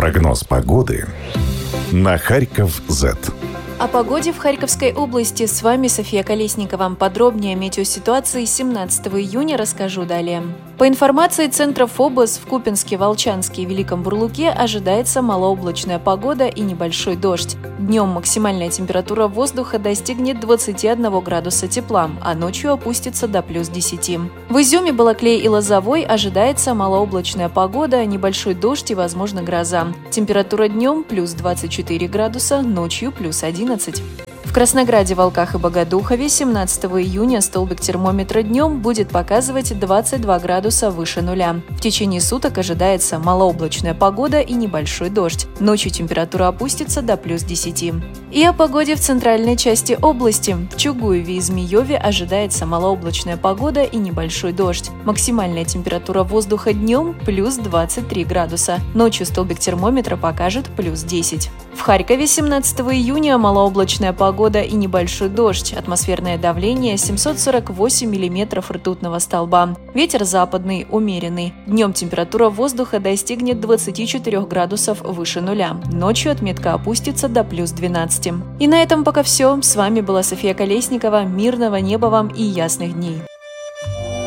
Прогноз погоды на Харьков.Z. О погоде в Харьковской области с вами София Колесникова. Подробнее о метеоситуации 17 июня расскажу далее. По информации Центра ФОБОС, в Купинске, Волчанске и Великом Бурлуке ожидается малооблачная погода и небольшой дождь. Днем максимальная температура воздуха достигнет 21 градуса тепла, а ночью опустится до плюс 10. В Изюме, Балаклее и Лозовой ожидается малооблачная погода, небольшой дождь и, возможно, гроза. Температура днем плюс 24 градуса, ночью плюс 11. В Краснограде, Волках и Богодухове 17 июня столбик термометра днем будет показывать 22 градуса выше нуля. В течение суток ожидается малооблачная погода и небольшой дождь. Ночью температура опустится до плюс 10. И о погоде в центральной части области. В Чугуеве и Змееве ожидается малооблачная погода и небольшой дождь. Максимальная температура воздуха днем плюс 23 градуса. Ночью столбик термометра покажет плюс 10. В Харькове 17 июня малооблачная погода и небольшой дождь. Атмосферное давление 748 миллиметров ртутного столба. Ветер западный, умеренный. Днем температура воздуха достигнет 24 градусов выше нуля. Ночью отметка опустится до плюс 12. И на этом пока все. С вами была София Колесникова. Мирного неба вам и ясных дней.